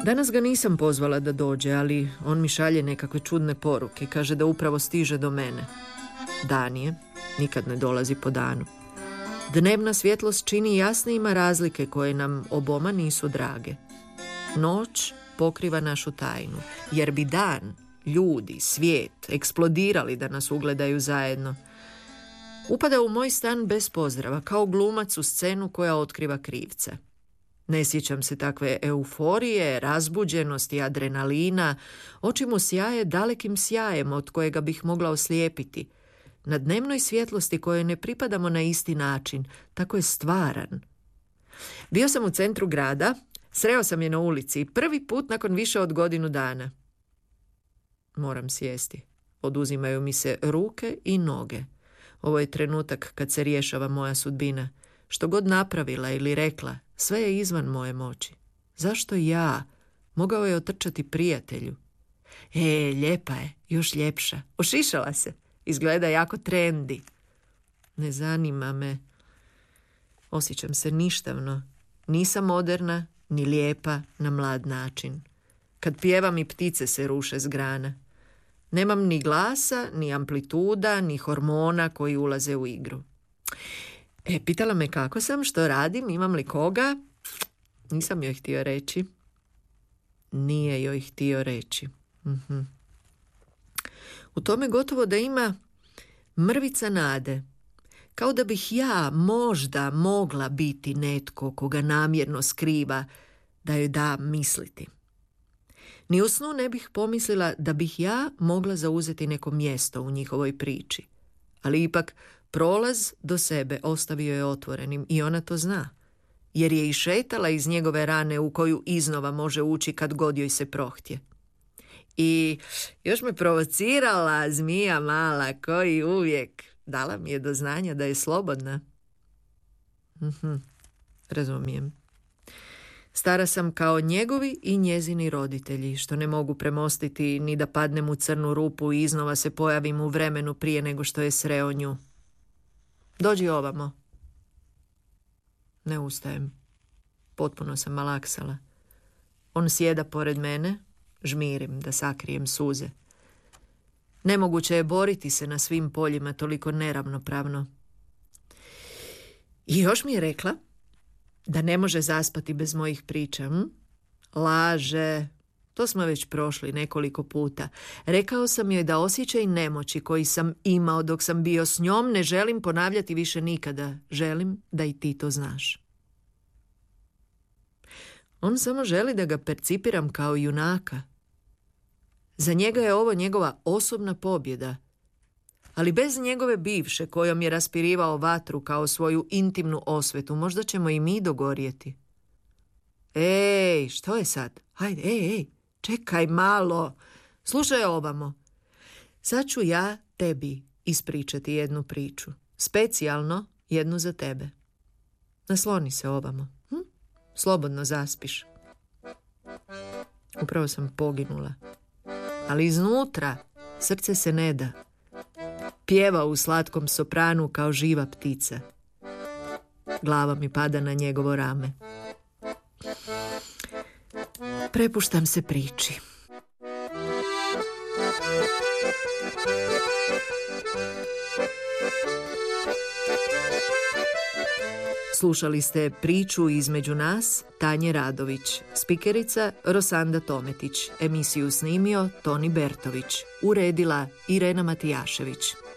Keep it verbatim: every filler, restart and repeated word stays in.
Danas ga nisam pozvala da dođe, ali on mi šalje nekakve čudne poruke. Kaže da upravo stiže do mene. Dan je, nikad ne dolazi po danu. Dnevna svjetlost čini jasnijima razlike koje nam oboma nisu drage. Noć pokriva našu tajnu, jer bi dan, ljudi, svijet eksplodirali da nas ugledaju zajedno. Upada u moj stan bez pozdrava, kao glumac u scenu koja otkriva krivca. Ne sjećam se takve euforije, razbuđenosti, adrenalina. Oči mu sjaje dalekim sjajem od kojega bih mogla oslijepiti. Na dnevnoj svjetlosti kojoj ne pripadamo na isti način, tako je stvaran. Bio sam u centru grada, sreo sam je na ulici, prvi put nakon više od godinu dana. Moram sjesti. Oduzimaju mi se ruke i noge. Ovo je trenutak kad se rješava moja sudbina. Što god napravila ili rekla, sve je izvan moje moći. Zašto ja? Mogao je otrčati prijatelju. E, lijepa je, još ljepša. Ošišala se. Izgleda jako trendi. Ne zanima me. Osjećam se ništavno. Nisam moderna, ni lijepa na mlad način. Kad pjevam i ptice se ruše s grana. Nemam ni glasa, ni amplituda, ni hormona koji ulaze u igru. E, pitala me kako sam, što radim, imam li koga? Nisam joj htio reći. Nije joj htio reći. Mhm. U tome gotovo da ima mrvica nade. Kao da bih ja možda mogla biti netko koga namjerno skriva da joj da misliti. Ni u snu ne bih pomislila da bih ja mogla zauzeti neko mjesto u njihovoj priči. Ali ipak prolaz do sebe ostavio je otvorenim i ona to zna. Jer je i šetala iz njegove rane u koju iznova može ući kad god joj se prohtje. I još me provocirala zmija mala, koji uvijek. Dala mi je do znanja da je slobodna. Mhm, razumijem. Stara sam kao njegovi i njezini roditelji, što ne mogu premostiti ni da padnem u crnu rupu i iznova se pojavim u vremenu prije nego što je sreo nju. Dođi ovamo. Ne ustajem. Potpuno sam malaksala. On sjeda pored mene, žmirim da sakrijem suze. Nemoguće je boriti se na svim poljima toliko neravnopravno. I još mi je rekla da ne može zaspati bez mojih priča. Hm? Laže. To smo već prošli nekoliko puta. Rekao sam joj da osjećaj nemoći koji sam imao dok sam bio s njom ne želim ponavljati više nikada. Želim da i ti to znaš. On samo želi da ga percipiram kao junaka. Za njega je ovo njegova osobna pobjeda. Ali bez njegove bivše kojom je raspirivao vatru kao svoju intimnu osvetu, možda ćemo i mi dogorjeti. Ej, što je sad? Hajde, ej, ej, čekaj malo. Slušaj ovamo. Sad ću ja tebi ispričati jednu priču. Specijalno jednu za tebe. Nasloni se ovamo. Hm? Slobodno zaspiš. Upravo sam poginula. Ali iznutra srce se ne da. Pjeva u slatkom sopranu kao živa ptica. Glava mi pada na njegovo rame. Prepuštam se priči. Slušali ste priču Između nas Tanje Radović, spikerica Rosanda Tometić, emisiju snimio Toni Bertović, uredila Irena Matijašević.